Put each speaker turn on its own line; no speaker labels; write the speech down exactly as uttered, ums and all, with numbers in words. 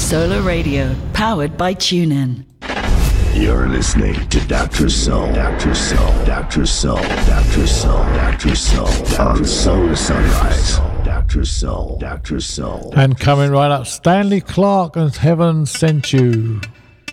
Solar Radio, powered by TuneIn.
You're listening to Doctor Soul, Doctor Soul, Doctor Soul, Doctor Soul, Doctor Soul, on Solar Sunrise. Doctor Soul, Doctor Soul.
And coming right up, Stanley Clarke and Heaven Sent You.